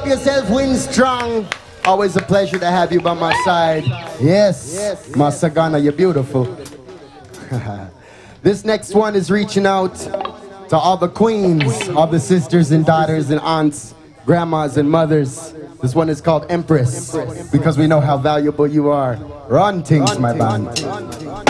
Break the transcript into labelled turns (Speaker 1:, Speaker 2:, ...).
Speaker 1: up yourself, win strong. Always a pleasure to have you by my side. Yes, Masagana, you're beautiful. This next one is reaching out to all the queens, all the sisters and daughters and aunts, grandmas and mothers. This one is called Empress, because we know how valuable you are. Run things, my band.